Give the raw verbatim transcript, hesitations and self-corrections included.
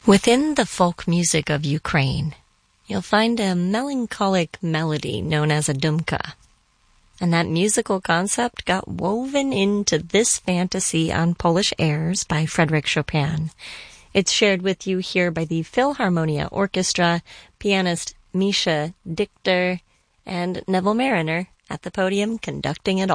Within the folk music of Ukraine, you'll find a melancholic melody known as a dumka. And that musical concept got woven into this fantasy on Polish airs by Frédéric Chopin. It's shared with you here by the Philharmonia Orchestra, pianist Misha Dichter, and Neville Mariner at the podium conducting it all.